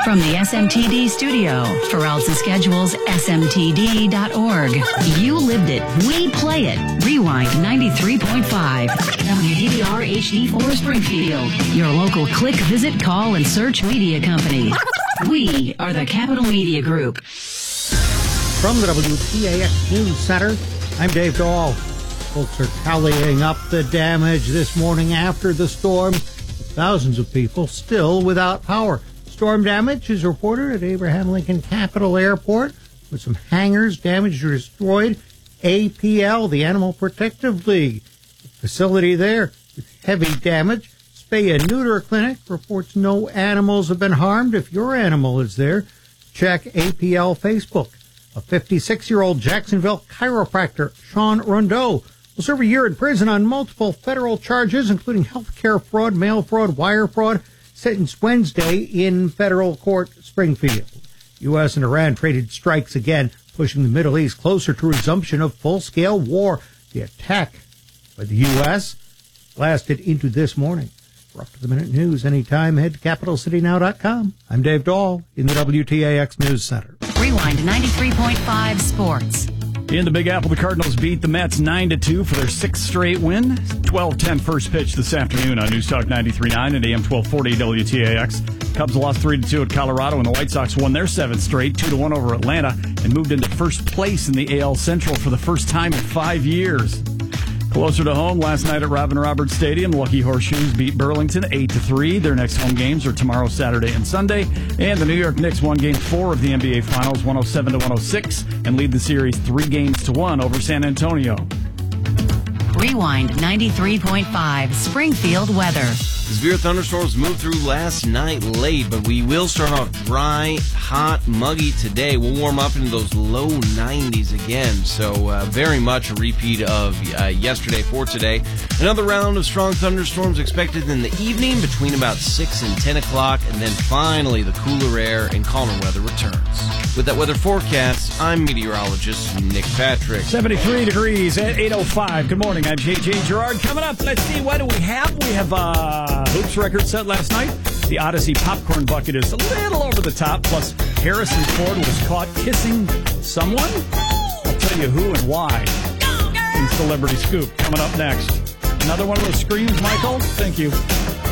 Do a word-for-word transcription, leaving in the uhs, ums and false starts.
From the S M T D studio, for Elsa Schedules, S M T D dot org. You lived it. We play it. Rewind ninety-three point five. W D R H D four Springfield. Your local click, visit, call, and search media company. We are the Capital Media Group. From the W T A X News Center, I'm Dave Dahl. Folks are tallying up the damage this morning after the storm. Thousands of people still without power. Storm damage is reported at Abraham Lincoln Capital Airport, with some hangars damaged or destroyed. A P L, the Animal Protective League, the facility there with heavy damage. Spay and Neuter Clinic reports no animals have been harmed. If your animal is there, check A P L Facebook. A fifty-six-year-old Jacksonville chiropractor, Sean Rondeau, will serve a year in prison on multiple federal charges, including health care fraud, mail fraud, wire fraud, sentenced Wednesday in federal court, Springfield. U S and Iran traded strikes again, pushing the Middle East closer to resumption of full-scale war. The attack by the U S lasted into this morning. For up-to-the-minute news anytime, head to capital city now dot com. I'm Dave Dahl in the W T A X News Center. Rewind ninety-three point five Sports. In the Big Apple, the Cardinals beat the Mets nine to two for their sixth straight win. twelve ten first pitch this afternoon on News Talk ninety-three point nine and A M twelve forty W T A X. Cubs lost three to two at Colorado, and the White Sox won their seventh straight, two to one over Atlanta, and moved into first place in the A L Central for the first time in five years. Closer to home, last night at Robin Roberts Stadium, Lucky Horseshoes beat Burlington eight to three. Their next home games are tomorrow, Saturday, and Sunday. And the New York Knicks won Game four of the N B A Finals, one oh seven to one oh six, and lead the series three games to one over San Antonio. Rewind ninety-three point five Springfield weather. Severe thunderstorms moved through last night late, but we will start off dry, hot, muggy today. We'll warm up into those low nineties again, so uh, very much a repeat of uh, yesterday for today. Another round of strong thunderstorms expected in the evening between about six and ten o'clock, and then finally the cooler air and calmer weather returns. With that weather forecast, I'm meteorologist Nick Patrick. seventy-three degrees at eight oh five. Good morning, I'm J J Gerard. Coming up, let's see, what do we have? We have uh, Hoops record set last night. The Odyssey popcorn bucket is a little over the top, plus Harrison Ford was caught kissing someone. I'll tell you who and why in Celebrity Scoop. Coming up next. Another one of those screams, Michael? Thank you.